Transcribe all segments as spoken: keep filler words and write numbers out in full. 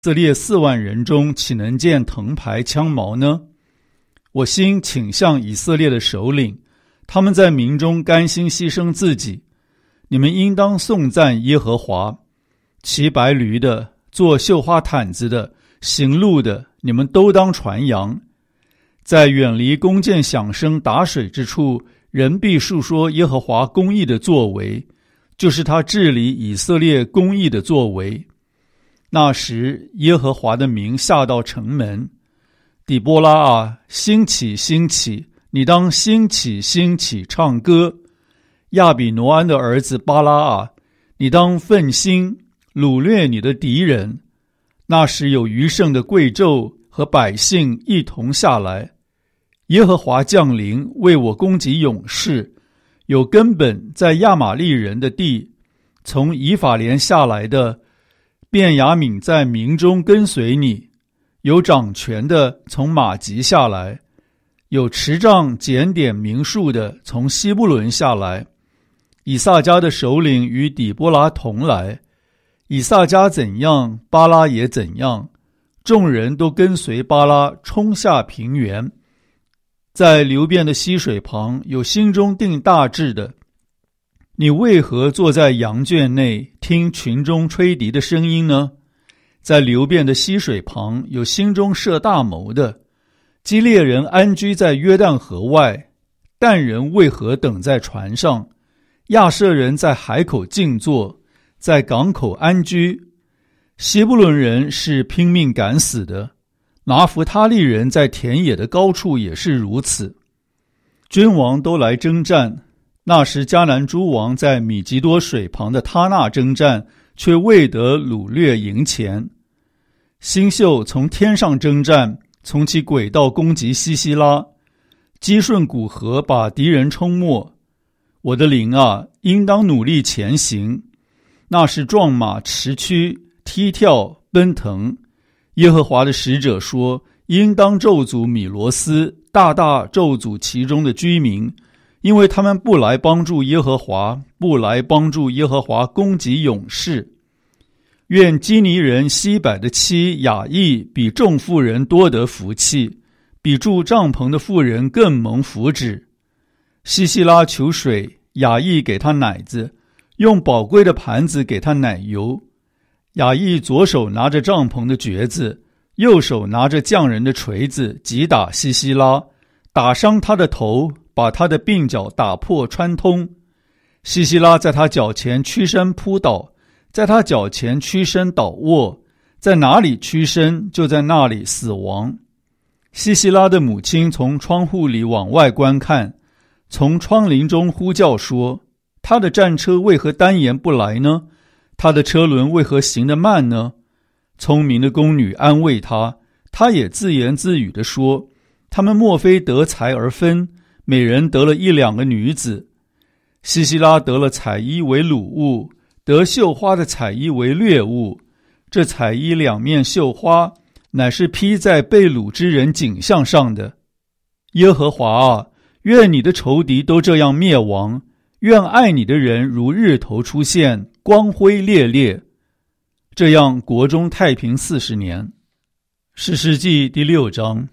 色列四万人中岂能见藤牌枪矛呢？我心倾向以色列的首领，他们在民中甘心牺牲自己。你们应当颂赞耶和华。骑白驴的，做绣花毯子的，行路的，你们都当传扬。在远离弓箭响声打水之处，人必述说耶和华公义的作为，就是他治理以色列公义的作为。那时耶和华的名下到城门，底波拉啊，兴起兴起，你当兴起兴起唱歌。亚比挪安的儿子巴拉啊，你当奋心掳掠你的敌人。那时有余剩的贵胄和百姓一同下来，耶和华降临，为我攻击勇士。有根本在亚玛利人的地，从以法莲下来的便雅悯在民中跟随你。有掌权的从马吉下来，有持杖检点民数的从西布伦下来。以萨迦的首领与底波拉同来，以萨迦怎样，巴拉也怎样。众人都跟随巴拉冲下平原。在流变的溪水旁，有心中定大志的，你为何坐在羊圈内，听群中吹笛的声音呢？在流变的溪水旁，有心中设大谋的。基列人安居在约旦河外，但人为何等在船上？亚设人在海口静坐，在港口安居。希布伦人是拼命赶死的，拿弗他利人在田野的高处也是如此。君王都来征战，那时迦南诸王在米吉多水旁的他那征战，却未得掳掠营前。星宿从天上征战，从其轨道攻击西西拉，基顺古河把敌人冲没。我的灵啊，应当努力前行。那是壮马驰驱，踢跳奔腾。耶和华的使者说，应当咒诅米罗斯，大大咒诅其中的居民，因为他们不来帮助耶和华，不来帮助耶和华攻击勇士。愿基尼人西百的妻雅意比众妇人多得福气，比住帐篷的妇人更蒙福祉。西西拉求水，雅意给他奶子，用宝贵的盘子给他奶油。雅意左手拿着帐篷的橛子，右手拿着匠人的锤子，击打西西拉，打伤他的头，把他的鬓角打破穿通。西西拉在他脚前屈身扑倒，在他脚前屈身倒卧，在哪里屈身，就在那里死亡。西西拉的母亲从窗户里往外观看，从窗棂中呼叫说，他的战车为何单言不来呢？他的车轮为何行得慢呢？聪明的宫女安慰他，他也自言自语地说，他们莫非得财而分，每人得了一两个女子。西西拉得了彩衣为掳物，得绣花的彩衣为掠物。这彩衣两面绣花，乃是披在被掳之人颈项上的。耶和华啊，愿你的仇敌都这样灭亡，愿爱你的人如日头出现，光辉烈烈。这样国中太平四十年。士师记第六章。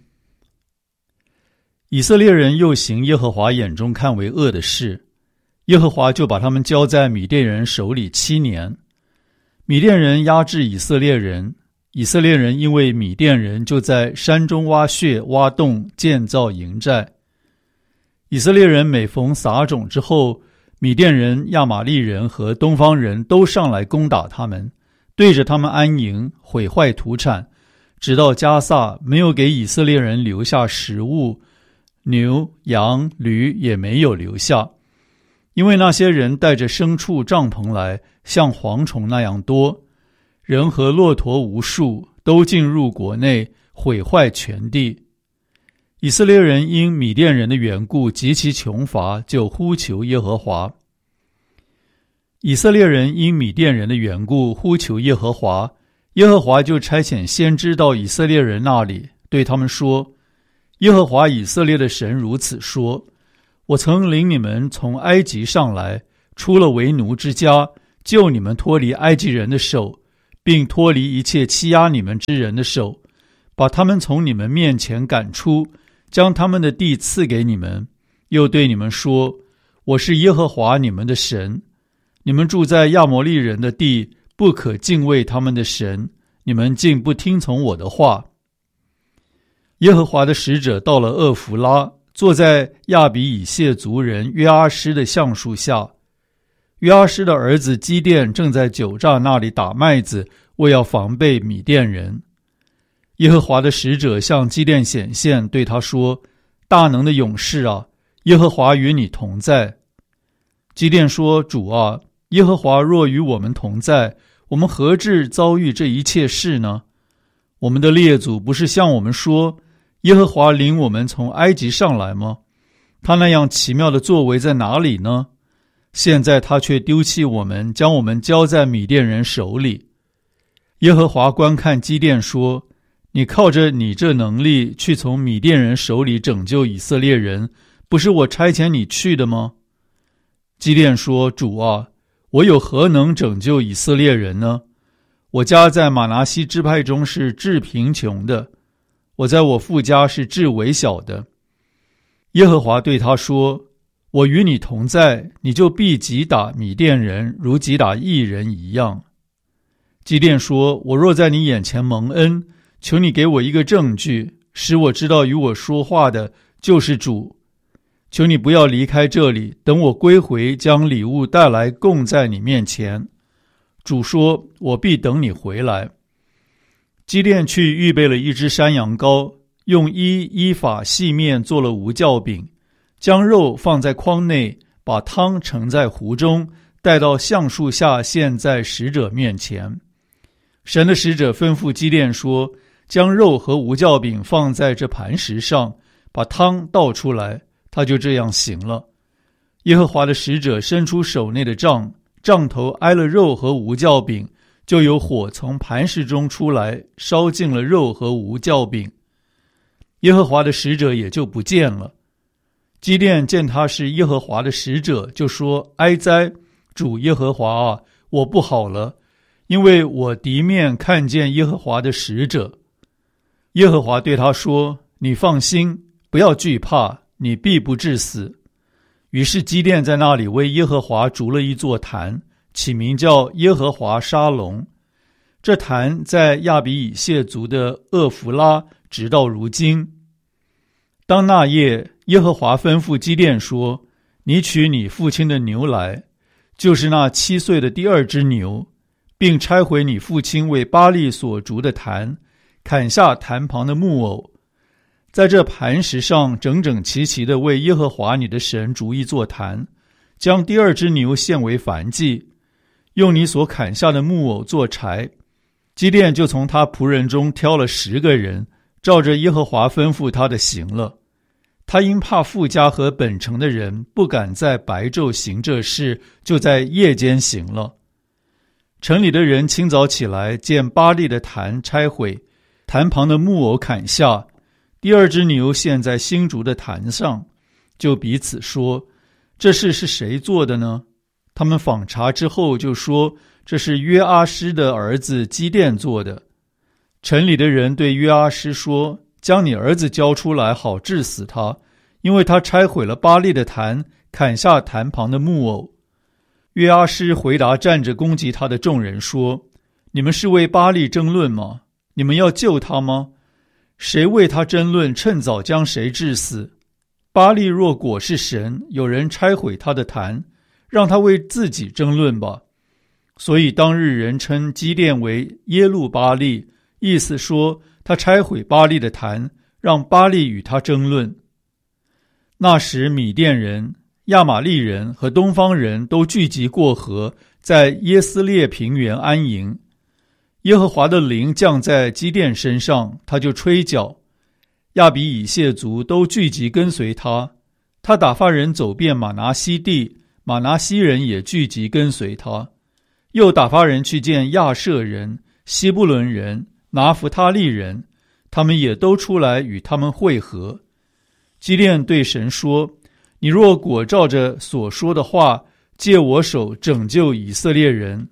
以色列人又行耶和华眼中看为恶的事，耶和华就把他们交在米甸人手里七年。米甸人压制以色列人，以色列人因为米甸人，就在山中挖穴挖洞，建造营寨。以色列人每逢撒种之后，米甸人、亚玛利人和东方人都上来攻打他们，对着他们安营，毁坏土产，直到加萨，没有给以色列人留下食物，牛、羊、驴也没有留下，因为那些人带着牲畜帐篷来，像蝗虫那样多，人和骆驼无数，都进入国内，毁坏全地。以色列人因米甸人的缘故极其穷乏，就呼求耶和华。以色列人因米甸人的缘故呼求耶和华，耶和华就差遣先知到以色列人那里，对他们说，耶和华以色列的神如此说，我曾领你们从埃及上来，出了为奴之家，救你们脱离埃及人的手， 并脱离一切欺压你们之人的手，把他们从你们面前赶出，将他们的地赐给你们，又对你们说，我是耶和华你们的神，你们住在亚摩利人的地，不可敬畏他们的神，你们竟不听从我的话。耶和华的使者到了厄弗拉，坐在亚比以谢族人约阿施的橡树下。约阿施的儿子基甸正在酒榨那里打麦子，为要防备米甸人。耶和华的使者向基甸显现，对他说，大能的勇士啊，耶和华与你同在。基甸说，主啊，耶和华若与我们同在，我们何至遭遇这一切事呢？我们的列祖不是向我们说，耶和华领我们从埃及上来吗？他那样奇妙的作为在哪里呢？现在他却丢弃我们，将我们交在米甸人手里。耶和华观看基甸说，你靠着你这能力去从米甸人手里拯救以色列人，不是我差遣你去的吗？基甸说，主啊，我有何能拯救以色列人呢？我家在玛拿西支派中是至贫穷的，我在我父家是至微小的。耶和华对他说，我与你同在，你就必击打米甸人，如击打义人一样。基甸说，我若在你眼前蒙恩，求你给我一个证据，使我知道与我说话的就是主。求你不要离开这里，等我归回，将礼物带来供在你面前。主说，我必等你回来。基甸去预备了一只山羊羔，用衣依法细面做了无酵饼，将肉放在筐内，把汤盛在壶中，带到橡树下献在使者面前。神的使者吩咐基甸说，将肉和无酵饼放在这磐石上，把汤倒出来，他就这样行了。耶和华的使者伸出手内的杖，杖头挨了肉和无酵饼，就有火从磐石中出来，烧尽了肉和无酵饼。耶和华的使者也就不见了。基甸见他是耶和华的使者，就说，哀哉，主耶和华啊，我不好了，因为我敌面看见耶和华的使者。耶和华对他说，你放心，不要惧怕，你必不致死。于是基甸在那里为耶和华筑了一座坛，起名叫耶和华沙龙。这坛在亚比以谢族的厄弗拉，直到如今。当那夜，耶和华吩咐基甸说，你取你父亲的牛来，就是那七岁的第二只牛，并拆毁你父亲为巴力所筑的坛，砍下坛旁的木偶，在这磐石上整整齐齐地为耶和华你的神筑一座坛，将第二只牛献为燔祭，用你所砍下的木偶做柴。基甸就从他仆人中挑了十个人，照着耶和华吩咐他的行了。他因怕父家和本城的人，不敢在白昼行这事，就在夜间行了。城里的人清早起来，见巴力的坛拆毁，坛旁的木偶砍下，第二只牛献在新筑的坛上，就彼此说，这事是谁做的呢？他们访查之后就说，这是约阿施的儿子基甸做的。城里的人对约阿施说，将你儿子交出来，好治死他，因为他拆毁了巴力的坛，砍下坛旁的木偶。约阿施回答站着攻击他的众人说，你们是为巴力争论吗？你们要救他吗？谁为他争论，趁早将谁治死。巴力若果是神，有人拆毁他的坛，让他为自己争论吧。所以当日人称基甸为耶路巴力，意思说他拆毁巴力的坛，让巴力与他争论。那时米甸人、亚玛利人和东方人都聚集过河，在耶斯列平原安营。耶和华的灵降在基甸身上，他就吹角，亚比以谢族都聚集跟随他。他打发人走遍玛拿西地，玛拿西人也聚集跟随他。又打发人去见亚舍人、西布伦人、拿弗他利人，他们也都出来与他们会合。基甸对神说，你若果照着所说的话，借我手拯救以色列人，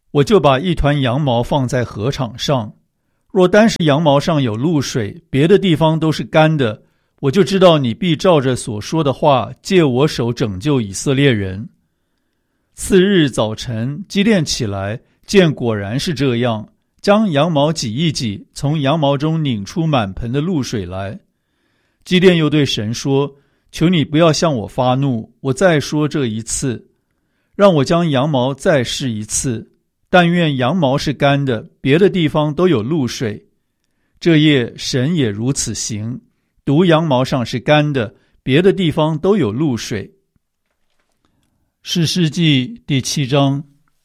我就把一团羊毛放在禾场上，若单是羊毛上有露水，别的地方都是干的，我就知道你必照着所说的话，借我手拯救以色列人。次日早晨，基甸起来，见果然是这样，将羊毛挤一挤，从羊毛中拧出满盆的露水来。基甸又对神说，求你不要向我发怒，我再说这一次，让我将羊毛再试一次，但愿羊毛是干的，别的地方都有露水。这夜神也如此行，独羊毛上是干的，别的地方都有露水。士师记第七章。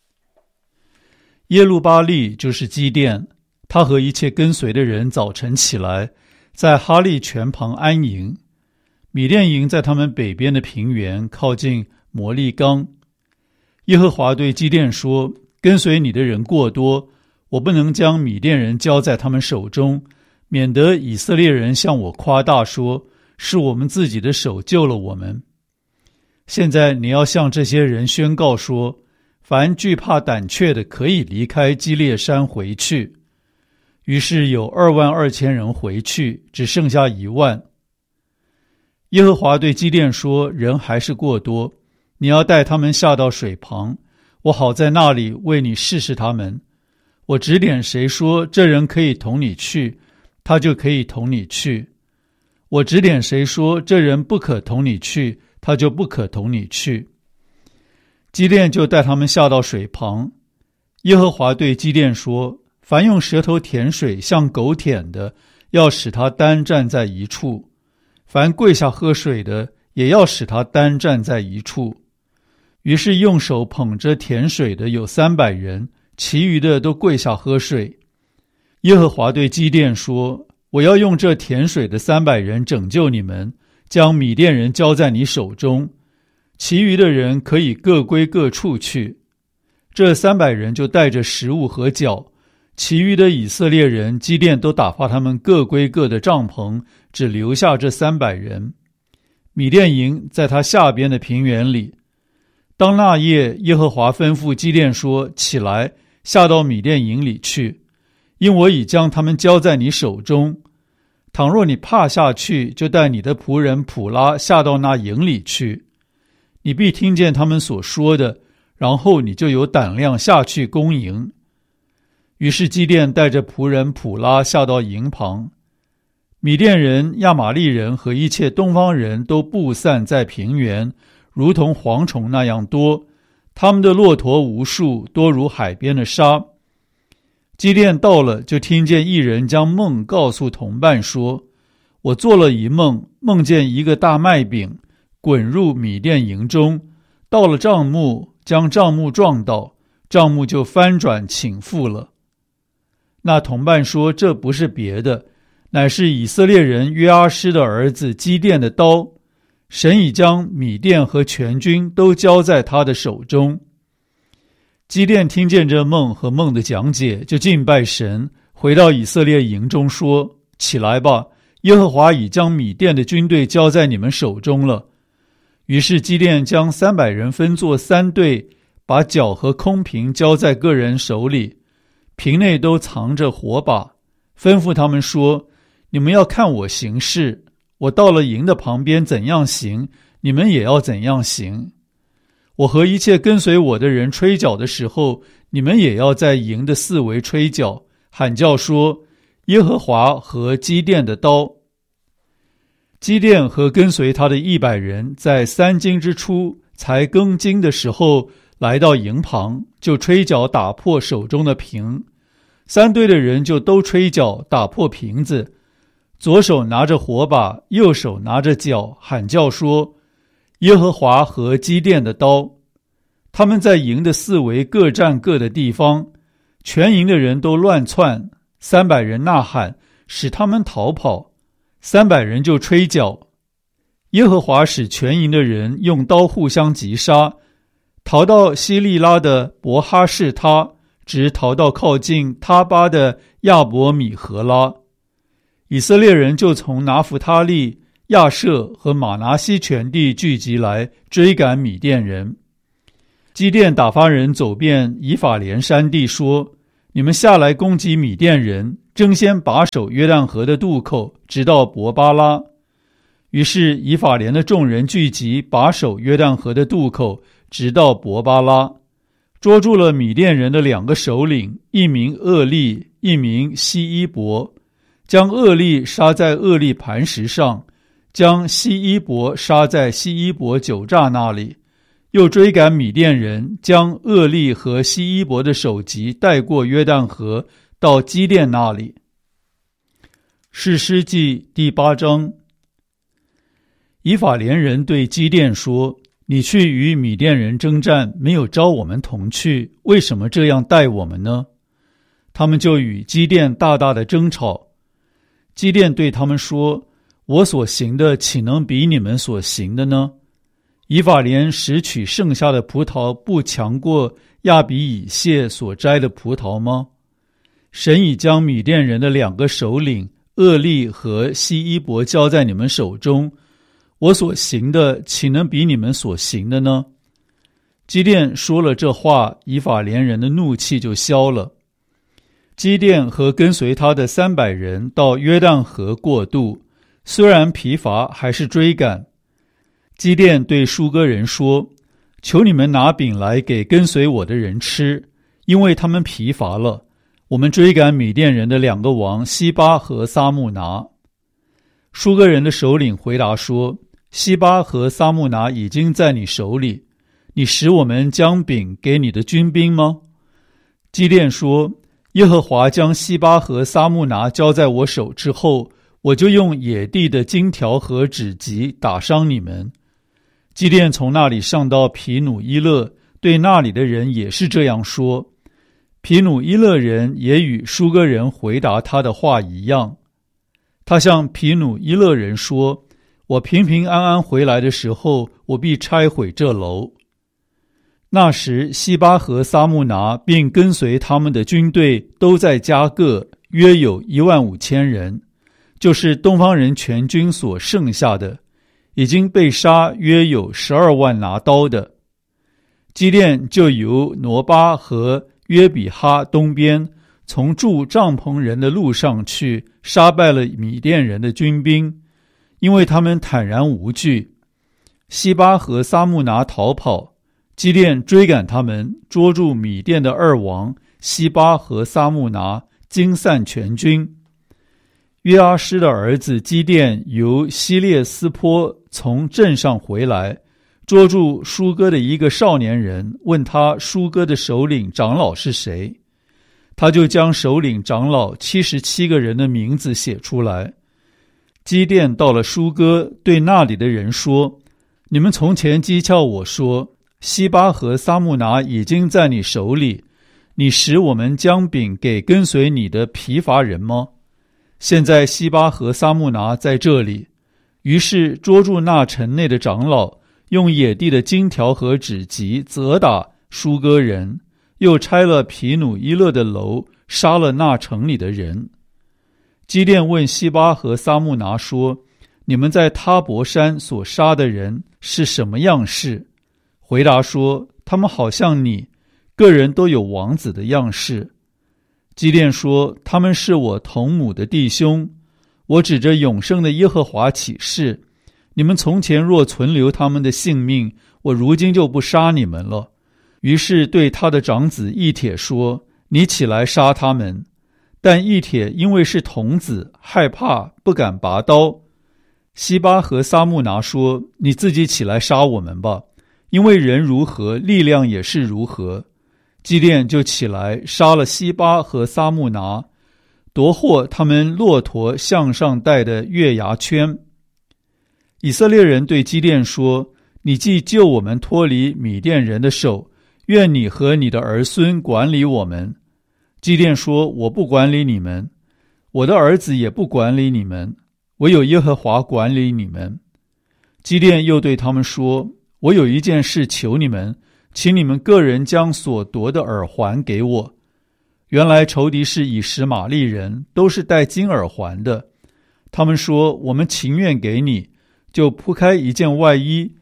耶路巴利就是基甸，他和一切跟随的人早晨起来，在哈利泉旁安营。米甸营在他们北边的平原，靠近摩利冈。耶和华对基甸说，跟随你的人过多，我不能将米甸人交在他们手中，免得以色列人向我夸大说，是我们自己的手救了我们。现在你要向这些人宣告说，凡惧怕胆怯的可以离开基列山回去。于是有二万二千人回去，只剩下一万。耶和华对基甸说，人还是过多，你要带他们下到水旁，我好在那里为你试试他们。我指点谁说这人可以同你去，他就可以同你去；我指点谁说这人不可同你去，他就不可同你去。基甸就带他们下到水旁。耶和华对基甸说，凡用舌头舔水像狗舔的，要使他单站在一处；凡跪下喝水的，也要使他单站在一处。于是用手捧着舔水的有三百人，其余的都跪下喝水。耶和华对基甸说，我要用这舔水的三百人拯救你们，将米甸人交在你手中，其余的人可以各归各处去。这三百人就带着食物和角，其余的以色列人基甸都打发他们各归各的帐篷，只留下这三百人。米甸营在他下边的平原里。当那夜，耶和华吩咐基甸说，起来，下到米甸营里去，因我已将他们交在你手中。倘若你怕下去，就带你的仆人普拉下到那营里去，你必听见他们所说的，然后你就有胆量下去攻营。于是基甸带着仆人普拉下到营旁，米甸人、亚玛力人和一切东方人都布散在平原，如同蝗虫那样多，他们的骆驼无数，多如海边的沙。基甸到了，就听见一人将梦告诉同伴说，我做了一梦，梦见一个大麦饼滚入米甸营中，到了帐幕，将帐幕撞倒，帐幕就翻转倾覆了。那同伴说，这不是别的，乃是以色列人约阿施的儿子基甸的刀，神已将米甸和全军都交在他的手中。基甸听见这梦和梦的讲解，就敬拜神，回到以色列营中说，起来吧，耶和华已将米甸的军队交在你们手中了。于是基甸将三百人分作三队，把角和空瓶交在个人手里，瓶内都藏着火把，吩咐他们说，你们要看我行事，我到了营的旁边怎样行，你们也要怎样行。我和一切跟随我的人吹角的时候，你们也要在营的四围吹角，喊叫说，耶和华和基甸的刀。基甸和跟随他的一百人，在三更之初才更经的时候，来到营旁，就吹角打破手中的瓶。三队的人就都吹角打破瓶子，左手拿着火把，右手拿着角，喊叫说，耶和华和基甸的刀。他们在营的四围各占各的地方，全营的人都乱窜，三百人呐喊，使他们逃跑，三百人就吹角。耶和华使全营的人用刀互相击杀，逃到希利拉的伯哈士他，直逃到靠近他巴的亚伯米荷拉。以色列人就从拿弗他利、亚舍和玛拿西全地聚集来追赶米甸人。 基甸打发人走遍以法莲山地，说：你们下来攻击米甸人，争先把守约旦河的渡口，直到伯巴拉。于是以法莲的众人聚集，把守约旦河的渡口，直到伯巴拉，捉住了米甸人的两个首领，一名厄利，一名西伊伯，将厄利杀在厄利磐石上，将西伊伯杀在西伊伯酒榨那里，又追赶米甸人，将厄利和西伊伯的首级带过约旦河，到基甸那里。士师记第八章。以法莲人对基甸说：你去与米甸人征战，没有召我们同去，为什么这样待我们呢？他们就与基甸大大的争吵。基甸对他们说：我所行的岂能比你们所行的呢？以法莲拾取剩下的葡萄，不强过亚比以谢所摘的葡萄吗？神已将米甸人的两个首领厄利和西伊伯交在你们手中，我所行的岂能比你们所行的呢？基甸说了这话，以法莲人的怒气就消了。基甸和跟随他的三百人到约旦河过渡，虽然疲乏，还是追赶。基甸对舒歌人说：求你们拿饼来给跟随我的人吃，因为他们疲乏了。我们追赶米甸人的两个王西巴和撒木拿。舒歌人的首领回答说：西巴和撒木拿已经在你手里，你使我们将饼给你的军兵吗？基甸说：耶和华将西巴和撒木拿交在我手之后，我就用野地的荆条和指棘打伤你们。基甸从那里上到皮努伊勒，对那里的人也是这样说。皮努伊勒人也与舒歌人回答他的话一样。他向皮努伊勒人说：我平平安安回来的时候，我必拆毁这楼。那时西巴和撒木拿并跟随他们的军队都在加各，约有一万五千人，就是东方人全军所剩下的，已经被杀约有十二万拿刀的。基甸就由挪巴和约比哈东边，从住帐篷人的路上去，杀败了米甸人的军兵，因为他们坦然无惧。西巴和撒木拿逃跑，基甸追赶他们，捉住米甸的二王西巴和撒木拿，惊散全军。约阿施的儿子基甸由希列斯坡从镇上回来，捉住舒歌的一个少年人，问他舒歌的首领长老是谁。他就将首领长老七十七个人的名字写出来。基甸到了舒歌，对那里的人说：你们从前讥诮我说，西巴和撒木拿已经在你手里，你使我们将饼给跟随你的疲乏人吗？现在西巴和撒木拿在这里。于是捉住那城内的长老，用野地的荆条和指棘责打舒歌人，又拆了皮努伊勒的楼，杀了那城里的人。基甸问西巴和撒木拿说：你们在他伯山所杀的人是什么样式？回答说：他们好像你，个人都有王子的样式。基甸说：他们是我同母的弟兄，我指着永生的耶和华起誓，你们从前若存留他们的性命，我如今就不杀你们了。于是对他的长子以帖说：你起来杀他们。但以帖因为是童子，害怕，不敢拔刀。西巴和撒木拿说：你自己起来杀我们吧，因为人如何，力量也是如何。基甸就起来杀了西巴和撒木拿，夺获他们骆驼项上戴的月牙圈。以色列人对基甸说：你既救我们脱离米甸人的手，愿你和你的儿孙管理我们。基甸说：我不管理你们，我的儿子也不管理你们，唯有耶和华管理你们。基甸又对他们说：我有一件事求你们，请你们个人将所夺的耳环给我。原来仇敌是以实玛利人，都是戴金耳环的。他们说：我们情愿给你，就铺开一件外衣，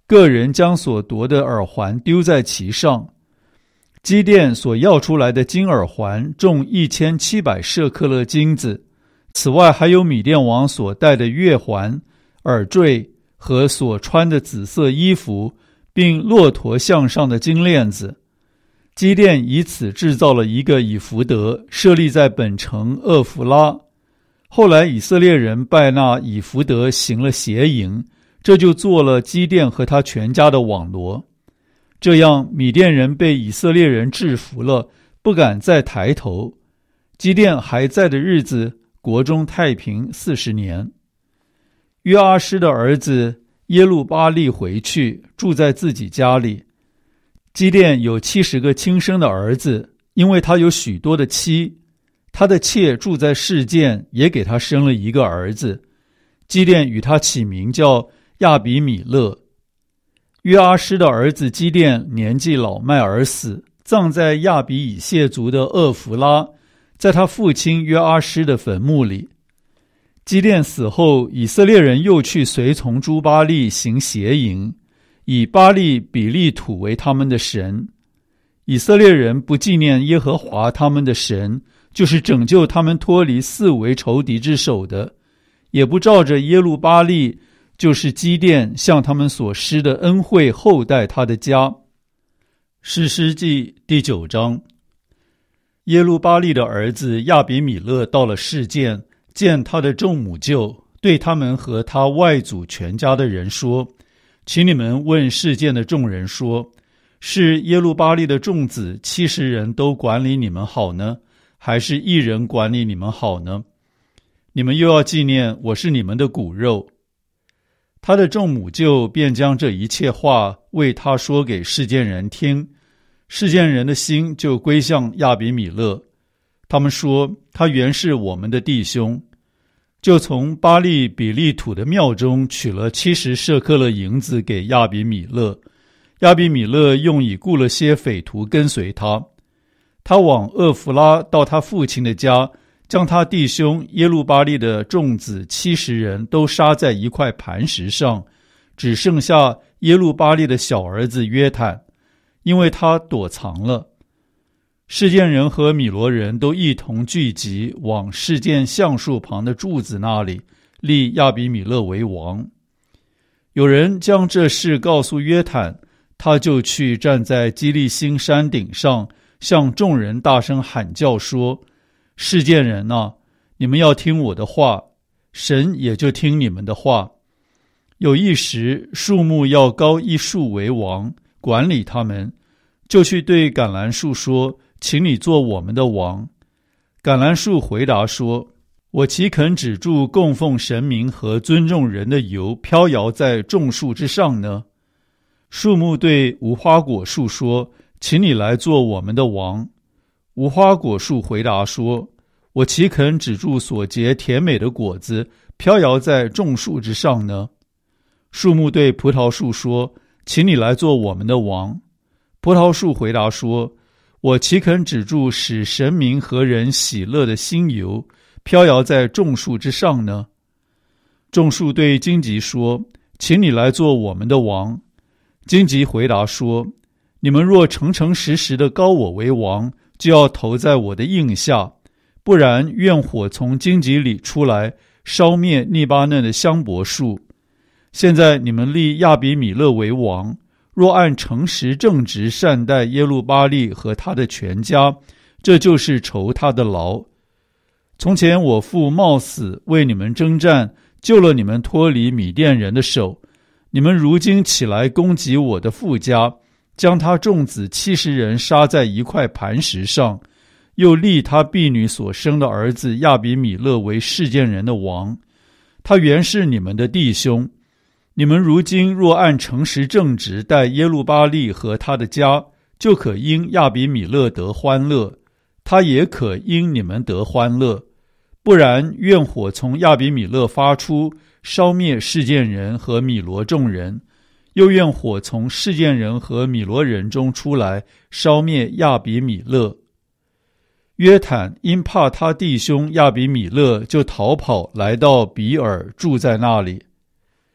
个人将所夺的耳环丢在其上。基甸所要出来的金耳环重一千七百舍克勒金子，此外还有米甸王所戴的月环、耳坠和所穿的紫色衣服，并骆驼项上的金链子。基甸以此制造了一个以弗得，设立在本城厄弗拉。后来以色列人拜那以弗得行了邪淫，这就做了基甸和他全家的网罗。这样米甸人被以色列人制服了，不敢再抬头。基甸还在的日子，国中太平四十年。约阿施的儿子耶路巴力回去，住在自己家里。基甸有七十个亲生的儿子，因为他有许多的妻。他的妾住在示剑，也给他生了一个儿子。基甸与他起名叫亚比米勒。约阿施的儿子基甸年纪老迈而死，葬在亚比以谢族的厄弗拉，在他父亲约阿施的坟墓里。基甸死后，以色列人又去随从诸巴力行邪淫，以巴力比利土为他们的神。以色列人不纪念耶和华他们的神，就是拯救他们脱离四围仇敌之手的，也不照着耶路巴力，就是基甸向他们所施的恩惠厚待他的家。士师记第九章。耶路巴力的儿子亚比米勒到了示剑，见他的众母舅，对他们和他外祖全家的人说：请你们问示剑的众人说，是耶路巴力的众子七十人都管理你们好呢，还是一人管理你们好呢？你们又要纪念我是你们的骨肉。他的众母舅便将这一切话为他说给示剑人听，示剑人的心就归向亚比米勒。他们说，他原是我们的弟兄，就从巴力比利土的庙中取了七十舍克勒银子给亚比米勒。亚比米勒用以雇了些匪徒跟随他。他往厄弗拉到他父亲的家，将他弟兄耶路巴力的众子七十人都杀在一块磐石上，只剩下耶路巴力的小儿子约坦，因为他躲藏了。示剑人和米罗人都一同聚集，往示剑橡树旁的柱子那里立亚比米勒为王。有人将这事告诉约坦，他就去站在基利心山顶上，向众人大声喊叫说：示剑人啊，你们要听我的话，神也就听你们的话。有一时，树木要高一树为王，管理他们，就去对橄榄树说：请你做我们的王。橄榄树回答说：我岂肯止住供奉神明和尊重人的油飘摇在众树之上呢？树木对无花果树说：请你来做我们的王。无花果树回答说：我岂肯止住所结甜美的果子飘摇在众树之上呢？树木对葡萄树说：请你来做我们的王。葡萄树回答说：我岂肯止住使神明和人喜乐的新油飘摇在众树之上呢？众树对荆棘说：请你来做我们的王。荆棘回答说：你们若诚诚实实的膏我为王，就要投在我的印下，不然愿火从荆棘里出来，烧灭利巴嫩的香柏树。现在你们立亚比米勒为王，若按诚实正直善待耶路巴力和他的全家，这就是酬他的劳。从前我父冒死为你们征战，救了你们脱离米甸人的手，你们如今起来攻击我的父家，将他众子七十人杀在一块磐石上，又立他婢女所生的儿子亚比米勒为示剑人的王。他原是你们的弟兄，你们如今若按诚实正直待耶路巴力和他的家，就可因亚比米勒得欢乐，他也可因你们得欢乐。不然愿火从亚比米勒发出，烧灭示剑人和米罗众人，又愿火从示剑人和米罗人中出来，烧灭亚比米勒。约坦因怕他弟兄亚比米勒，就逃跑来到比尔，住在那里。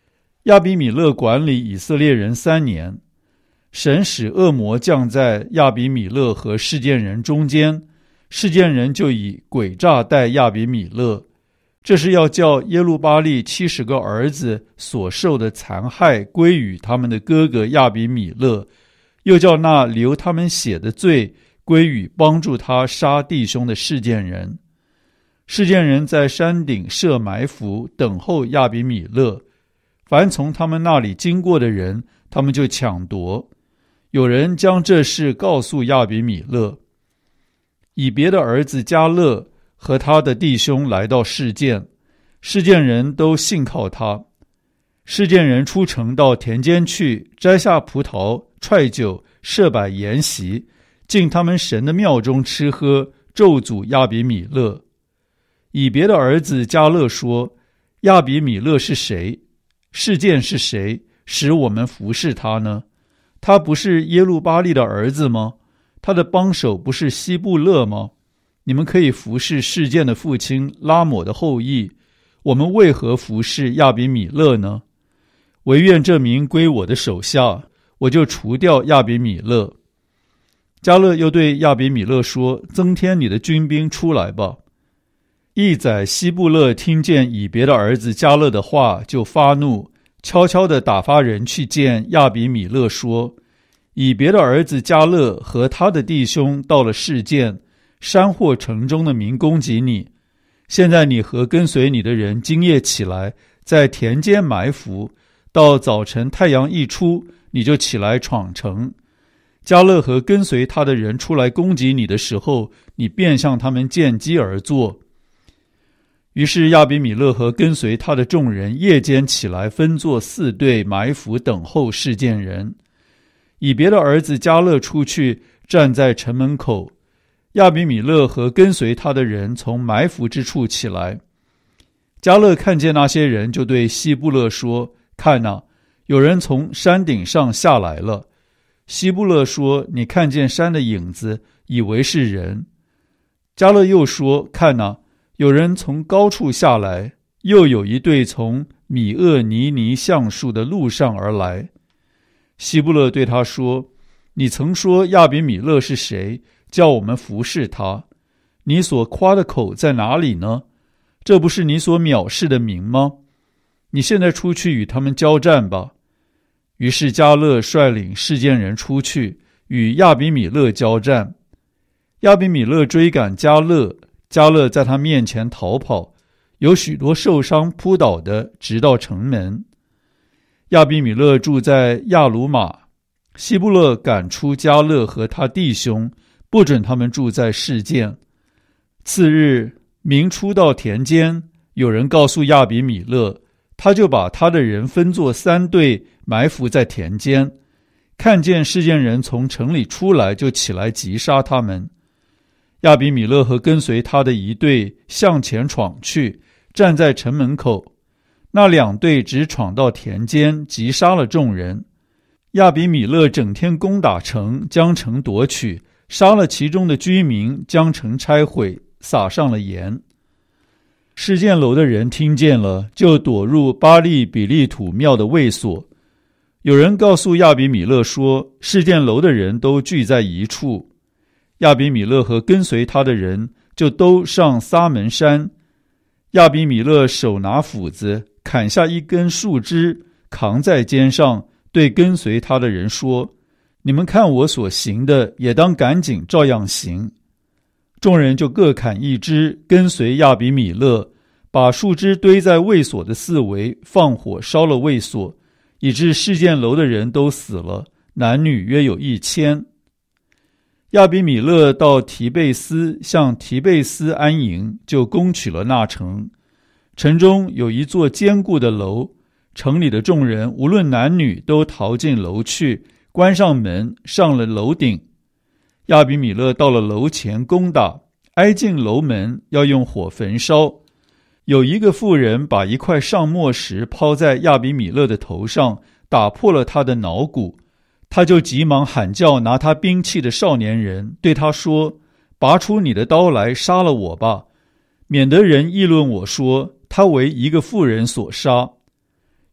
亚比米勒管理以色列人三年，神使恶魔降在亚比米勒和示剑人中间，示剑人就以诡诈待亚比米勒，这是要叫耶路巴力七十个儿子所受的残害归于他们的哥哥亚比米勒，又叫那流他们血的罪归于帮助他杀弟兄的示剑人。示剑人在山顶设埋伏，等候亚比米勒，凡从他们那里经过的人，他们就抢夺。有人将这事告诉亚比米勒，以别的儿子迦勒和他的弟兄来到示剑，示剑人都信靠他。示剑人出城到田间去，摘下葡萄、踹酒，设摆筵席，进他们神的庙中吃喝，咒诅亚比米勒。以别的儿子迦勒说，亚比米勒是谁？示剑是谁，使我们服侍他呢？他不是耶路巴力的儿子吗？他的帮手不是希布勒吗？你们可以服侍示剑的父亲拉抹的后裔，我们为何服侍亚比米勒呢？惟愿这民归我的手下，我就除掉亚比米勒。迦勒又对亚比米勒说，增添你的军兵出来吧。一宰希布勒听见以别的儿子迦勒的话，就发怒，悄悄地打发人去见亚比米勒说，以别的儿子迦勒和他的弟兄到了示剑，山祸城中的民攻击你，现在你和跟随你的人今夜起来，在田间埋伏，到早晨太阳一出，你就起来闯城。迦勒和跟随他的人出来攻击你的时候，你便向他们见机而坐。于是亚比米勒和跟随他的众人夜间起来，分作四队，埋伏等候示剑人。以别的儿子迦勒出去，站在城门口。亚比米勒和跟随他的人从埋伏之处起来。迦勒看见那些人，就对希布勒说，看哪，有人从山顶上下来了。希布勒说，你看见山的影子，以为是人。迦勒又说，看哪，有人从高处下来，又有一队从米厄尼尼橡树的路上而来。希布勒对他说，你曾说亚比米勒是谁，叫我们服侍他？你所夸的口在哪里呢？这不是你所藐视的名吗？你现在出去与他们交战吧。于是迦勒率领示剑人出去，与亚比米勒交战。亚比米勒追赶迦勒，迦勒在他面前逃跑，有许多受伤扑倒的，直到城门。亚比米勒住在亚鲁玛，希布勒赶出迦勒和他弟兄，不准他们住在示剑。次日，民出到田间，有人告诉亚比米勒，他就把他的人分作三队，埋伏在田间。看见示剑人从城里出来，就起来击杀他们。亚比米勒和跟随他的一队向前闯去，站在城门口。那两队只闯到田间，击杀了众人。亚比米勒整天攻打城，将城夺取，杀了其中的居民，将城拆毁，撒上了盐。示剑楼的人听见了，就躲入巴利比利土庙的卫所。有人告诉亚比米勒说，示剑楼的人都聚在一处。亚比米勒和跟随他的人就都上撒门山。亚比米勒手拿斧子，砍下一根树枝，扛在肩上，对跟随他的人说，你们看我所行的，也当赶紧照样行。众人就各砍一枝，跟随亚比米勒，把树枝堆在卫所的四围，放火烧了卫所，以致示剑楼的人都死了，男女约有一千。亚比米勒到提贝斯，向提贝斯安营，就攻取了那城。城中有一座坚固的楼，城里的众人无论男女都逃进楼去，关上门，上了楼顶。亚比米勒到了楼前攻打，挨近楼门，要用火焚烧。有一个妇人把一块上墨石抛在亚比米勒的头上，打破了他的脑骨。他就急忙喊叫拿他兵器的少年人，对他说，拔出你的刀来，杀了我吧，免得人议论我说，他为一个妇人所杀。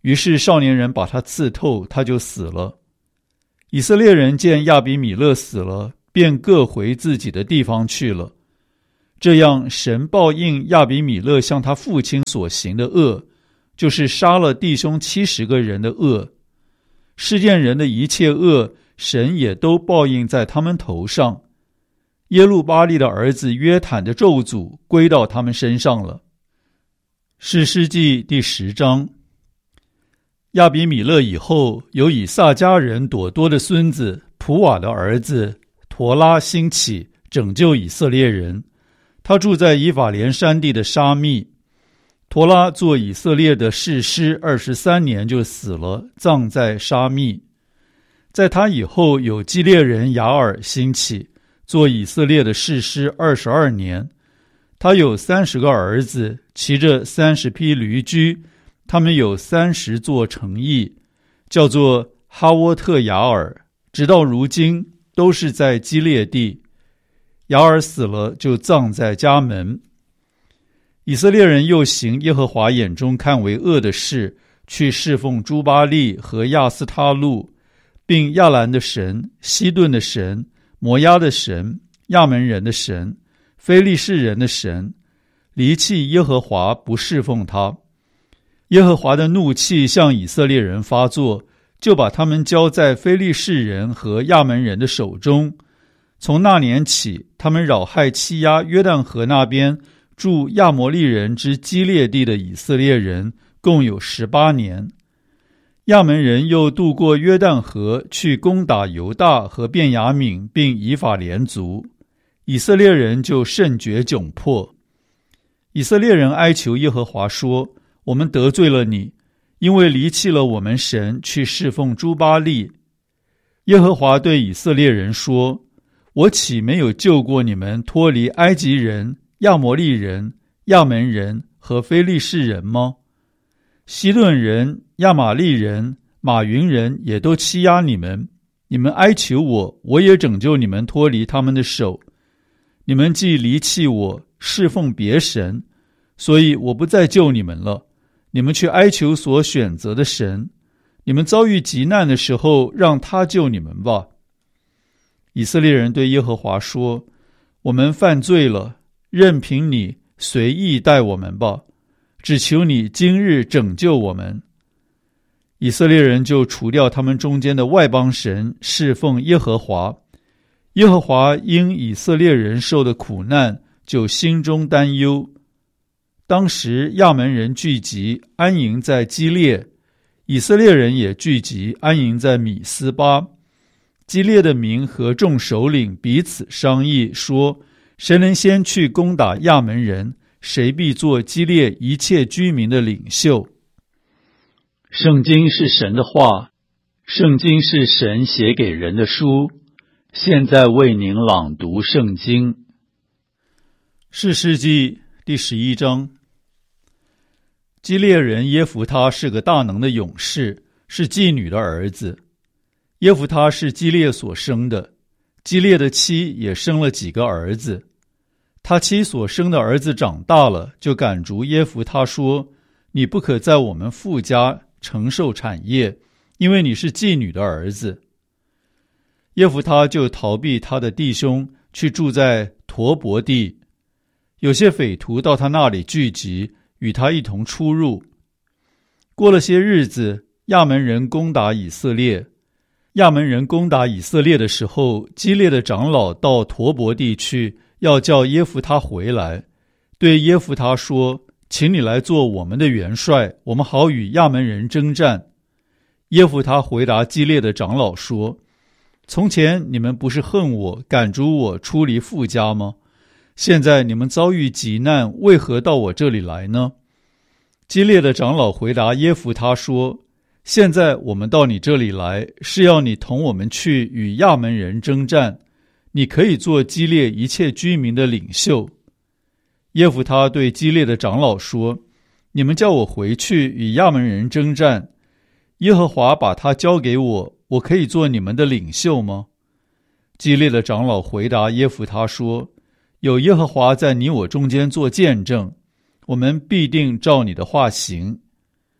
于是少年人把他刺透，他就死了。以色列人见亚比米勒死了，便各回自己的地方去了。这样，神报应亚比米勒向他父亲所行的恶，就是杀了弟兄七十个人的恶。世间人的一切恶，神也都报应在他们头上。耶路巴利的儿子约坦的咒诅归到他们身上了。士师记第十章。亚比米勒以后，有以撒家人朵多的孙子普瓦的儿子陀拉兴起，拯救以色列人。他住在以法莲山地的沙密。陀拉做以色列的士师二十三年就死了，葬在沙密。在他以后，有基列人雅尔兴起，做以色列的士师二十二年。他有三十个儿子，骑着三十匹驴驹，他们有三十座城邑，叫做哈沃特雅尔，直到如今都是在基列地。雅尔死了，就葬在家门。以色列人又行耶和华眼中看为恶的事，去侍奉朱巴利和亚斯他路，并亚兰的神、西顿的神、摩押的神、亚门人的神、非利士人的神，离弃耶和华，不侍奉他。耶和华的怒气向以色列人发作，就把他们交在非利士人和亚门人的手中。从那年起，他们扰害欺压约旦河那边住亚摩利人之基列地的以色列人，共有十八年。亚门人又渡过约旦河，去攻打犹大和便雅悯，并以法莲族。以色列人就甚觉窘迫。以色列人哀求耶和华说：我们得罪了你，因为离弃了我们神，去侍奉朱巴利。耶和华对以色列人说：我岂没有救过你们脱离埃及人、亚摩利人、亚门人和非利士人吗？西顿人、亚玛利人、马云人也都欺压你们，你们哀求我，我也拯救你们脱离他们的手。你们既离弃我，侍奉别神，所以我不再救你们了。你们去哀求所选择的神，你们遭遇急难的时候，让他救你们吧。以色列人对耶和华说：我们犯罪了，任凭你随意待我们吧，只求你今日拯救我们。以色列人就除掉他们中间的外邦神，侍奉耶和华。耶和华因以色列人受的苦难，就心中担忧。当时亚门人聚集，安营在基列，以色列人也聚集，安营在米斯巴。基列的民和众首领彼此商议，说：谁能先去攻打亚门人，谁必做基列一切居民的领袖。圣经是神的话，圣经是神写给人的书。现在为您朗读圣经。士师记第十一章。基列人耶弗他是个大能的勇士，是妓女的儿子。耶弗他是基列所生的，基列的妻也生了几个儿子。他妻所生的儿子长大了，就赶逐耶弗他说：你不可在我们父家承受产业，因为你是妓女的儿子。耶弗他就逃避他的弟兄，去住在陀伯地。有些匪徒到他那里聚集，与他一同出入。过了些日子，亚门人攻打以色列。亚门人攻打以色列的时候，基列的长老到陀伯地去，要叫耶弗他回来，对耶弗他说：请你来做我们的元帅，我们好与亚门人征战。耶弗他回答基列的长老说：从前你们不是恨我，赶逐我出离父家吗？现在你们遭遇急难，为何到我这里来呢？基列的长老回答耶弗他说：现在我们到你这里来，是要你同我们去与亚门人征战，你可以做基列一切居民的领袖。耶弗他对基列的长老说：你们叫我回去与亚门人征战，耶和华把他交给我，我可以做你们的领袖吗？基列的长老回答耶弗他说：有耶和华在你我中间做见证，我们必定照你的话行。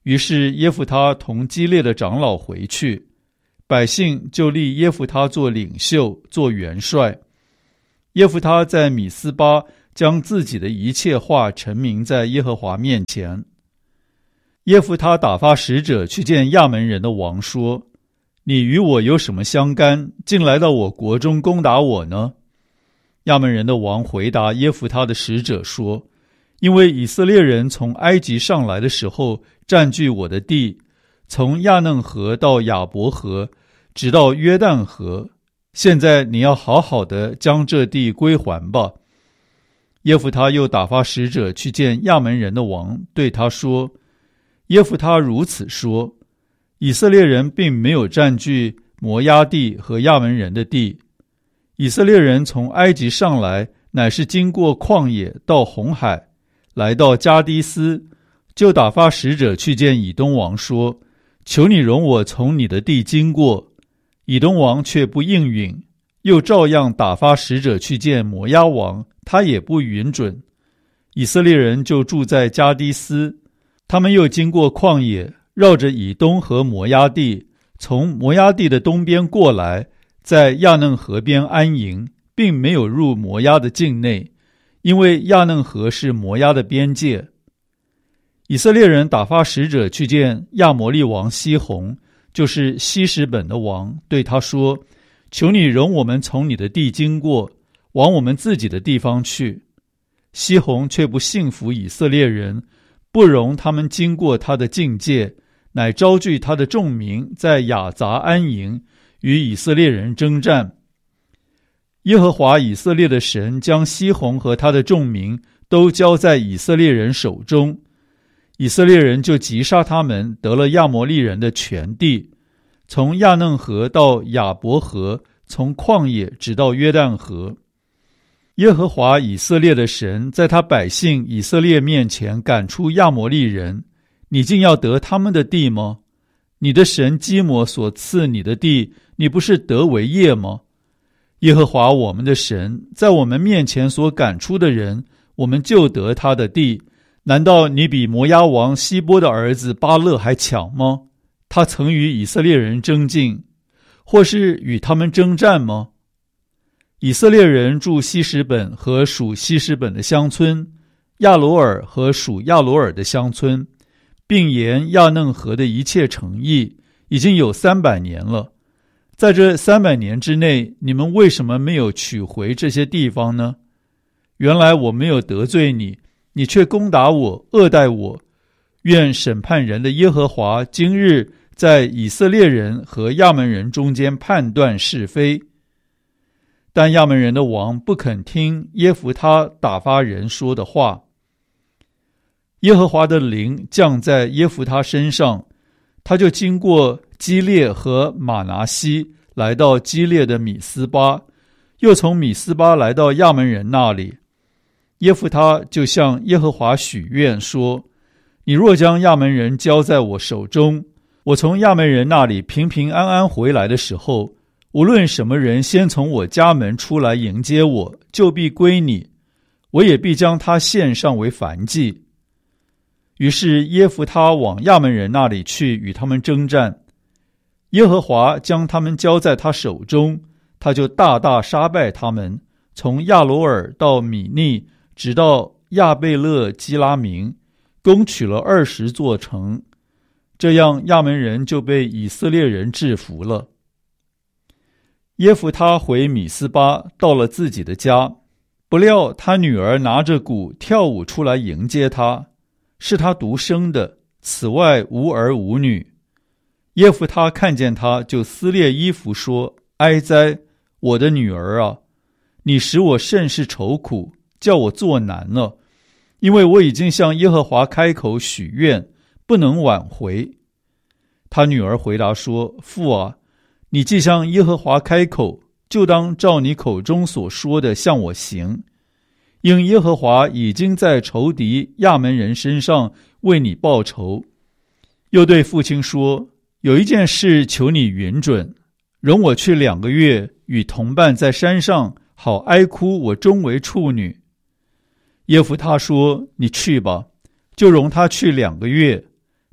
于是耶弗他同基列的长老回去，百姓就立耶弗他做领袖，做元帅。耶弗他在米斯巴将自己的一切话陈明在耶和华面前。耶弗他打发使者去见亚门人的王，说：你与我有什么相干，竟来到我国中攻打我呢？亚门人的王回答耶弗他的使者说：因为以色列人从埃及上来的时候占据我的地，从亚嫩河到亚伯河，直到约旦河，现在你要好好的将这地归还吧。耶弗他又打发使者去见亚门人的王，对他说：耶弗他如此说，以色列人并没有占据摩押地和亚门人的地，以色列人从埃及上来，乃是经过旷野到红海，来到加低斯，就打发使者去见以东王，说：求你容我从你的地经过。以东王却不应允，又照样打发使者去见摩押王，他也不允准。以色列人就住在加低斯，他们又经过旷野，绕着以东和摩押地，从摩押地的东边过来，在亚嫩河边安营，并没有入摩押的境内，因为亚嫩河是摩押的边界。以色列人打发使者去见亚摩利王西宏，就是希实本的王，对他说：求你容我们从你的地经过，往我们自己的地方去。西宏却不信服以色列人，不容他们经过他的境界，乃招聚他的众民在亚杂安营，与以色列人征战。耶和华以色列的神将西宏和他的众民都交在以色列人手中，以色列人就击杀他们，得了亚摩利人的全地，从亚嫩河到亚伯河，从旷野直到约旦河。耶和华以色列的神在他百姓以色列面前赶出亚摩利人，你竟要得他们的地吗？你的神基摩所赐你的地，你不是得为业吗？耶和华我们的神在我们面前所赶出的人，我们就得他的地。难道你比摩押王希波的儿子巴勒还强吗？他曾与以色列人争竞，或是与他们征战吗？以色列人住希实本和属希实本的乡村，亚罗尔和属亚罗尔的乡村，并沿亚嫩河的一切城邑，已经有三百年了。在这三百年之内，你们为什么没有取回这些地方呢？原来我没有得罪你，你却攻打我，恶待我。愿审判人的耶和华今日在以色列人和亚门人中间判断是非。但亚门人的王不肯听耶弗他打发人说的话。耶和华的灵降在耶弗他身上，他就经过基列和玛拿西，来到基列的米斯巴，又从米斯巴来到亚门人那里。耶弗他就向耶和华许愿说：你若将亚门人交在我手中，我从亚门人那里平平安安回来的时候，无论什么人先从我家门出来迎接我，就必归你，我也必将他献上为燔祭。于是耶弗他往亚门人那里去，与他们征战。耶和华将他们交在他手中，他就大大杀败他们，从亚罗尔到米利，直到亚贝勒基拉明，攻取了二十座城。这样亚门人就被以色列人制服了。耶弗他回米斯巴，到了自己的家，不料他女儿拿着鼓跳舞出来迎接他，是他独生的，此外无儿无女。耶弗他看见他，就撕裂衣服说：哀哉，我的女儿啊，你使我甚是愁苦，叫我作难了，因为我已经向耶和华开口许愿，不能挽回。他女儿回答说：父啊，你既向耶和华开口，就当照你口中所说的向我行，因耶和华已经在仇敌亚门人身上为你报仇。又对父亲说：有一件事求你允准，容我去两个月，与同伴在山上，好哀哭我终为处女。耶弗他说：你去吧，就容他去两个月。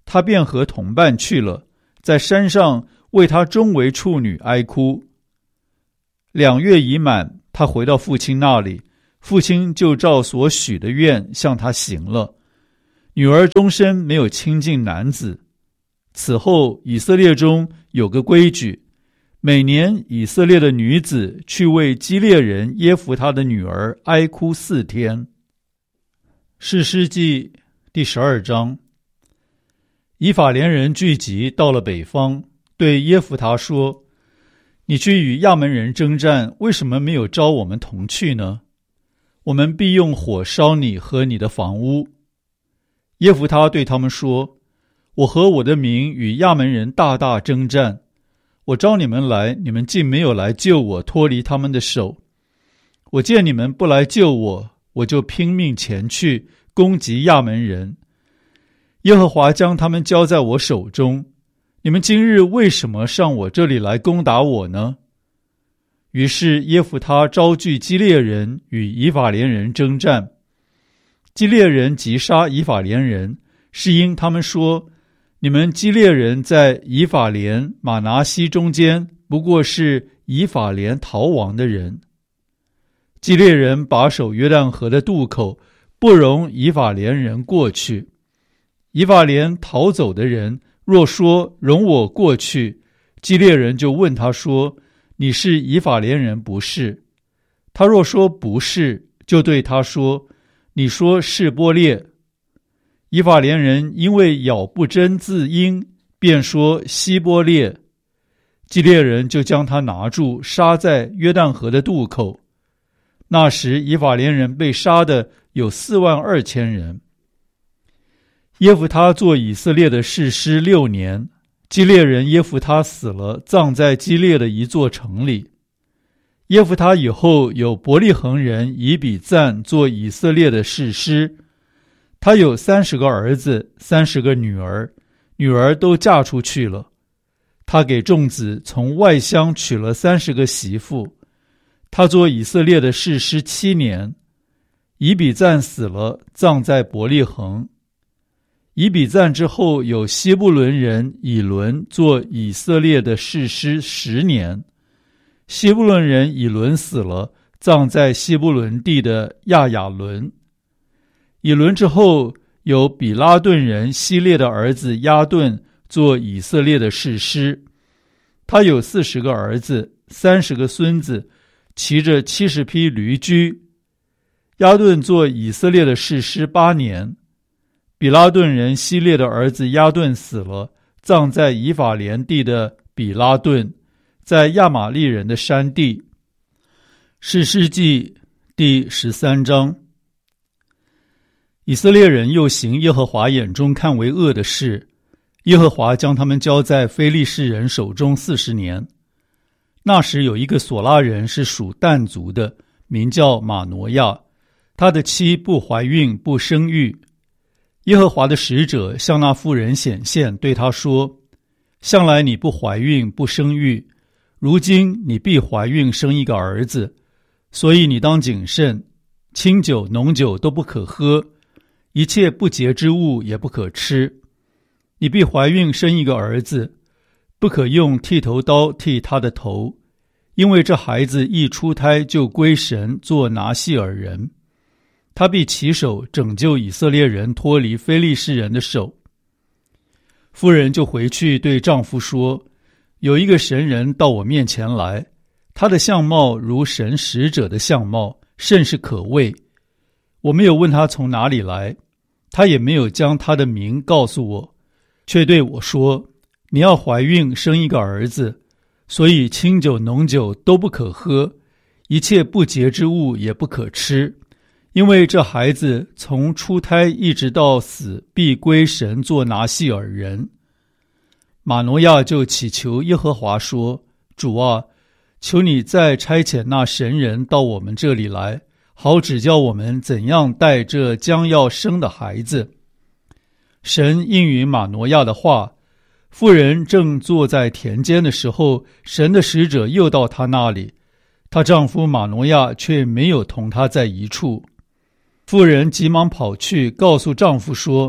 她便和同伴去了，在山上为她终为处女哀哭。两月已满，她回到父亲那里，父亲就照所许的愿向她行了。女儿终身没有亲近男子。此后以色列中有个规矩，每年以色列的女子去为基列人耶弗他的女儿哀哭四天。士师记第十二章。以法莲人聚集到了北方，对耶弗他说：你去与亚门人征战，为什么没有招我们同去呢？我们必用火烧你和你的房屋。耶弗他对他们说：我和我的民与亚门人大大征战，我召你们来，你们竟没有来救我脱离他们的手。我见你们不来救我，我就拼命前去攻击亚门人。耶和华将他们交在我手中，你们今日为什么上我这里来攻打我呢？于是耶弗他招聚基列人与以法莲人征战。基列人击杀以法莲人，是因他们说：你们基列人在以法莲、玛拿西中间，不过是以法莲逃亡的人。基列人把守约旦河的渡口，不容以法莲人过去。以法莲逃走的人若说容我过去，基列人就问他说：你是以法莲人不是？他若说不是，就对他说：你说是波列。以法莲人因为咬不真字音，便说希波列。基列人就将他拿住，杀在约旦河的渡口。那时以法莲人被杀的有四万二千人。耶弗他做以色列的士师六年，基列人耶弗他死了，葬在基列的一座城里。耶弗他以后有伯利恒人以比赞做以色列的士师。他有三十个儿子，三十个女儿，女儿都嫁出去了。他给众子从外乡娶了三十个媳妇。他做以色列的士师七年。以比赞死了，葬在伯利恒。以比赞之后有希布伦人以伦做以色列的士师十年。希布伦人以伦死了，葬在希布伦地的亚雅伦。以伦之后有比拉顿人希列的儿子亚顿做以色列的士师。他有四十个儿子，三十个孙子，骑着七十匹驴驹。亚顿做以色列的士师八年。比拉顿人希列的儿子亚顿死了，葬在以法莲地的比拉顿，在亚玛利人的山地。士师记第十三章。以色列人又行耶和华眼中看为恶的事，耶和华将他们交在非利士人手中四十年。那时有一个索拉人是属但族的，名叫马挪亚，他的妻不怀孕不生育。耶和华的使者向那妇人显现，对他说：向来你不怀孕不生育，如今你必怀孕生一个儿子，所以你当谨慎，清酒浓酒都不可喝，一切不洁之物也不可吃。你必怀孕生一个儿子，不可用剃头刀剃他的头，因为这孩子一出胎就归神做拿细尔人。他必起手拯救以色列人脱离非利士人的手。妇人就回去对丈夫说：有一个神人到我面前来，他的相貌如神使者的相貌，甚是可畏。我没有问他从哪里来，他也没有将他的名告诉我，却对我说：你要怀孕生一个儿子，所以清酒浓酒都不可喝，一切不洁之物也不可吃，因为这孩子从出胎一直到死，必归神做拿细尔人。马挪亚就祈求耶和华说：主啊，求你再差遣那神人到我们这里来，好指教我们怎样带这将要生的孩子。神应允马挪亚的话。妇人正坐在田间的时候，神的使者又到她那里，她丈夫马挪亚却没有同她在一处。妇人急忙跑去告诉丈夫说：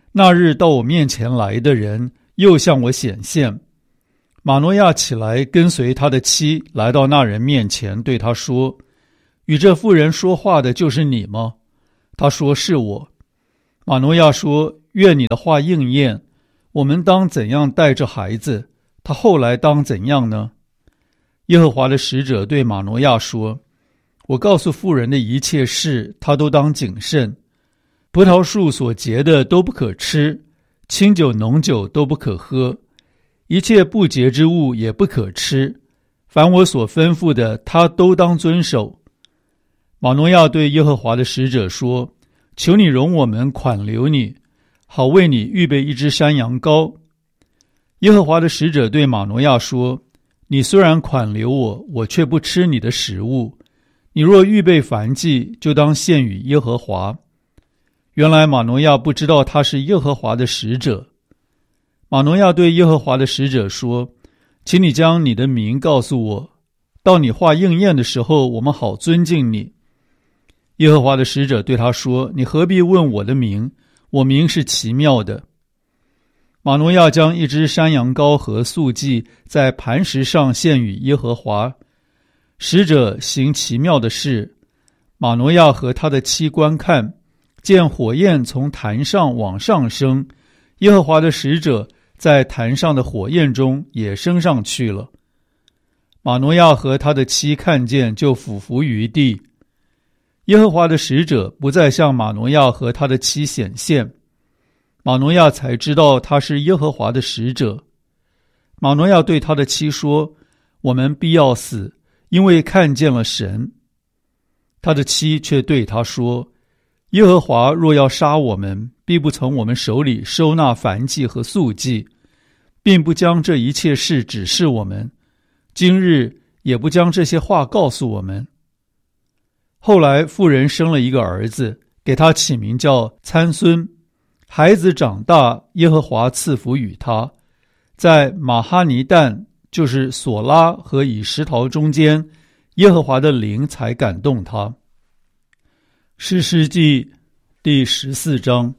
那日到我面前来的人又向我显现。马诺亚起来，跟随他的妻来到那人面前，对他说：与这妇人说话的就是你吗？他说：是我。马诺亚说：愿你的话应验，我们当怎样带着孩子？他后来当怎样呢？耶和华的使者对马诺亚说：我告诉妇人的一切事，他都当谨慎。葡萄树所结的都不可吃，清酒浓酒都不可喝，一切不洁之物也不可吃，凡我所吩咐的，他都当遵守。马诺亚对耶和华的使者说：求你容我们款留你，好为你预备一只山羊羔。耶和华的使者对马诺亚说：你虽然款留我，我却不吃你的食物。你若预备燔祭，就当献与耶和华。原来马诺亚不知道他是耶和华的使者。马诺亚对耶和华的使者说：请你将你的名告诉我，到你话应验的时候，我们好尊敬你。耶和华的使者对他说：你何必问我的名？我名是奇妙的。马诺亚将一只山羊羔和素祭在磐石上献与耶和华。使者行奇妙的事，马诺亚和他的妻观看，见火焰从坛上往上升，耶和华的使者在坛上的火焰中也升上去了。马诺亚和他的妻看见，就俯伏于地。耶和华的使者不再向马诺亚和他的妻显现，马诺亚才知道他是耶和华的使者。马诺亚对他的妻说：我们必要死，因为看见了神。他的妻却对他说：耶和华若要杀我们，必不从我们手里收纳燔祭和素祭，并不将这一切事指示我们，今日也不将这些话告诉我们。后来妇人生了一个儿子，给他起名叫参孙。孩子长大，耶和华赐福与他，在马哈尼旦，就是索拉和以实陶中间，耶和华的灵才感动他。士师记第十四章。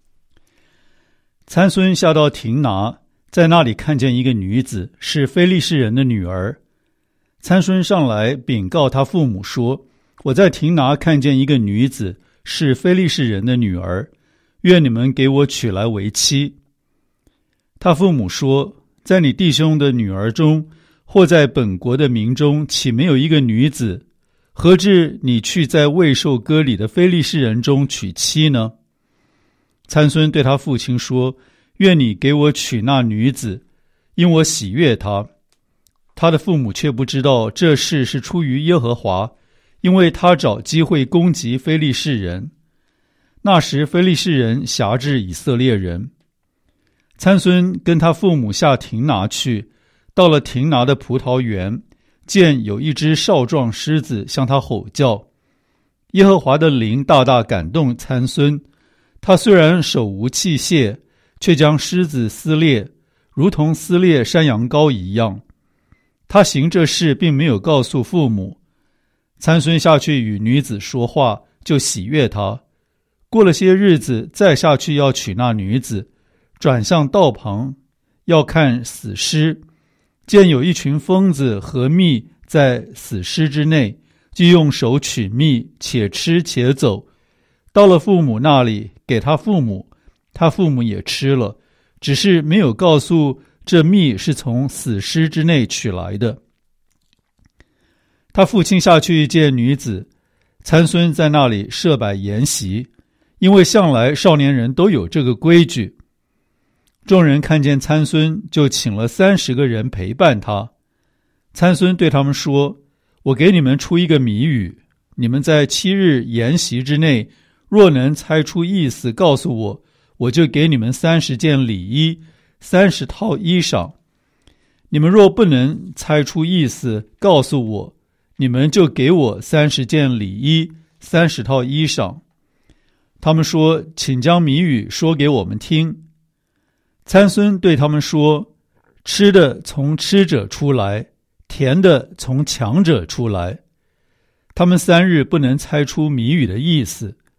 参孙下到亭拿，在那里看见一个女子，是非利士人的女儿。参孙上来禀告他父母说：我在亭拿看见一个女子，是非利士人的女儿，愿你们给我娶来为妻。他父母说：在你弟兄的女儿中，或在本国的民中，岂没有一个女子？何至你去在未受割礼的非利士人中娶妻呢？参孙对他父亲说：愿你给我娶那女子，因我喜悦她。他的父母却不知道这事是出于耶和华，因为他找机会攻击非利士人。那时非利士人辖制以色列人。参孙跟他父母下亭拿去，到了亭拿的葡萄园，见有一只少壮狮子向他吼叫。耶和华的灵大大感动参孙，他虽然手无器械，却将狮子撕裂，如同撕裂山羊羔一样。他行这事并没有告诉父母。参孙下去与女子说话，就喜悦她。过了些日子，再下去要娶那女子，转向道旁，要看死尸，见有一群疯子和蜜在死尸之内，就用手取蜜，且吃且走。到了父母那里，给他父母，他父母也吃了，只是没有告诉这蜜是从死尸之内取来的。他父亲下去见女子，参孙在那里设摆筵席，因为向来少年人都有这个规矩。众人看见参孙，就请了三十个人陪伴他。参孙对他们说：我给你们出一个谜语，你们在七日筵席之内，若能猜出意思告诉我，我就给你们三十件礼衣，三十套衣裳。你们若不能猜出意思告诉我，你们就给我三十件礼衣，三十套衣裳。他们说：请将谜语说给我们听。参孙对他们说：吃的从吃者出来，甜的从强者出来。他们三日不能猜出谜语的意思。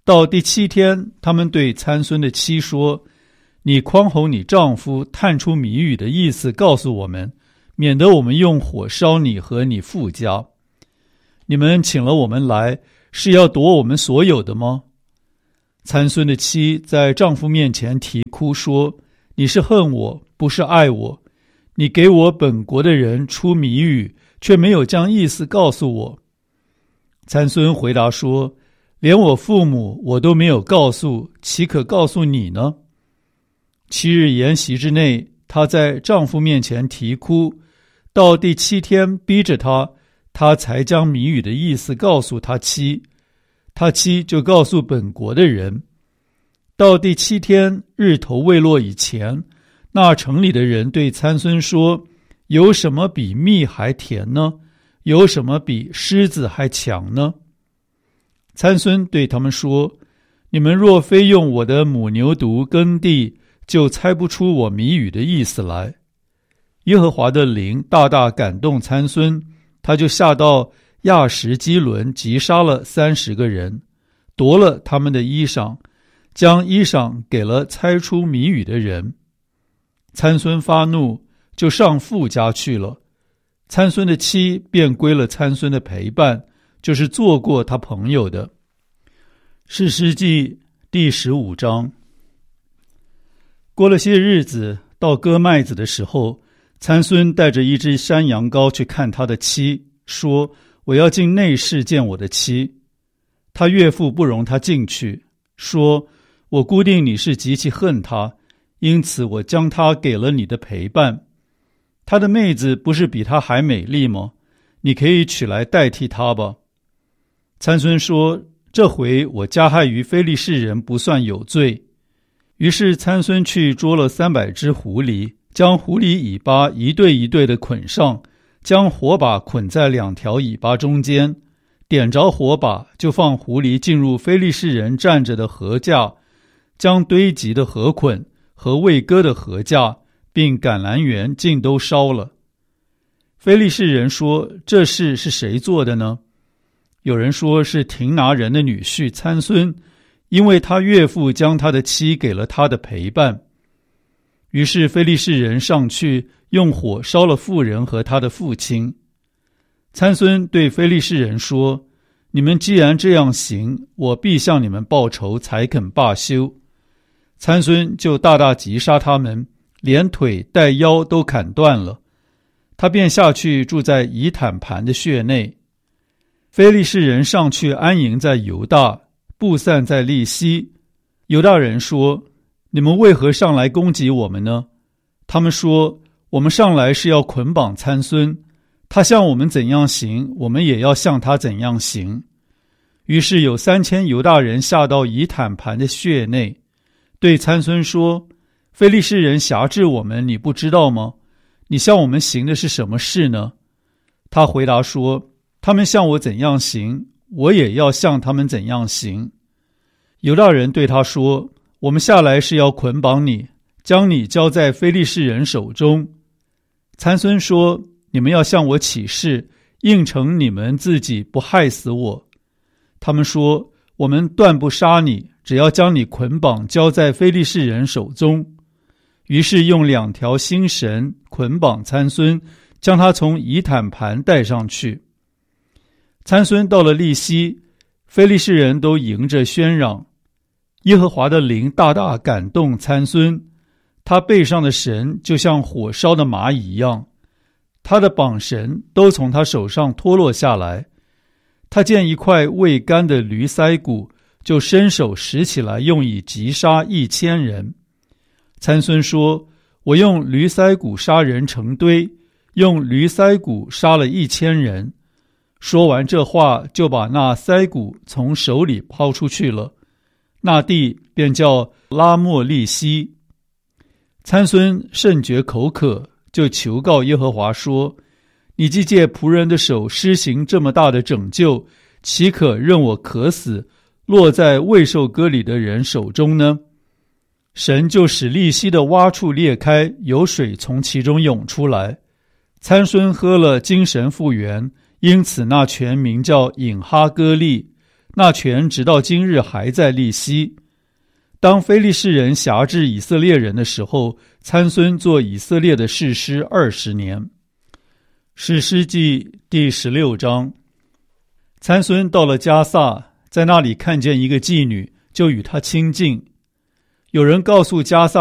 到第七天，他们对参孙的妻说：你匡吼你丈夫，探出谜语的意思告诉我们，免得我们用火烧你和你父家。你们请了我们来，是要夺我们所有的吗？参孙的妻在丈夫面前啼哭说：你是恨我，不是爱我。你给我本国的人出谜语，却没有将意思告诉我。参孙回答说：连我父母我都没有告诉，岂可告诉你呢？七日筵席之内，她在丈夫面前啼哭，到第七天逼着她，她才将谜语的意思告诉她妻，她妻就告诉本国的人。到第七天日头未落以前，那城里的人对参孙说：有什么比蜜还甜呢？有什么比狮子还强呢？参孙对他们说：你们若非用我的母牛犊耕地，就猜不出我谜语的意思来。耶和华的灵大大感动参孙，他就下到亚什基伦，击杀了三十个人，夺了他们的衣裳，将衣裳给了猜出谜语的人。参孙发怒，就上父家去了。参孙的妻便归了参孙的陪伴，就是做过他朋友的。士师记第十五章。过了些日子，到割麦子的时候，参孙带着一只山羊羔去看他的妻，说：我要进内室见我的妻。他岳父不容他进去，说：我估定你是极其恨他，因此我将他给了你的陪伴。他的妹子不是比他还美丽吗？你可以取来代替他吧。参孙说：这回我加害于非利士人不算有罪。于是参孙去捉了三百只狐狸，将狐狸尾巴一对一对的捆上，将火把捆在两条尾巴中间，点着火把，就放狐狸进入非利士人站着的禾架，将堆积的禾捆和未割的禾架并橄榄园尽都烧了。非利士人说：这事是谁做的呢？有人说是亭拿人的女婿参孙，因为他岳父将他的妻给了他的陪伴。于是非利士人上去，用火烧了妇人和他的父亲。参孙对非利士人说：你们既然这样行，我必向你们报仇，才肯罢休。参孙就大大击杀他们，连腿带腰都砍断了。他便下去住在以坦盘的穴内。非利士人上去安营在犹大，布散在利希。犹大人说：你们为何上来攻击我们呢？他们说：我们上来是要捆绑参孙，他向我们怎样行，我们也要向他怎样行。于是有三千犹大人下到以坦盘的穴内，对参孙说：非利士人辖制我们，你不知道吗？你向我们行的是什么事呢？他回答说：他们向我怎样行，我也要向他们怎样行。犹大人对他说：我们下来是要捆绑你，将你交在非利士人手中。参孙说：你们要向我起誓，应承你们自己不害死我。他们说：我们断不杀你，只要将你捆绑交在非利士人手中。于是用两条新绳捆绑参孙，将他从以坦盘带上去。参孙到了利希，非利士人都迎着喧嚷。耶和华的灵大大感动参孙，他背上的绳就像火烧的麻一样，他的绑绳都从他手上脱落下来。他见一块未干的驴腮骨，就伸手拾起来，用以击杀一千人。参孙说：我用驴腮骨杀人成堆，用驴腮骨杀了一千人。说完这话，就把那腮骨从手里抛出去了。那地便叫拉莫利希。参孙甚觉口渴，就求告耶和华说：你既借仆人的手施行这么大的拯救，岂可任我渴死，落在未受割礼的人手中呢？神就使利希的洼处裂开，有水从其中涌出来。参孙喝了，精神复原，因此那泉名叫隐哈歌利。 那权直到今日还在利希。当非利士人辖制以色列人的时候，参孙做以色列的士师二十年。士师记第十六章。参孙到了迦萨，在那里看见一个妓女，就与她亲近。有人告诉迦萨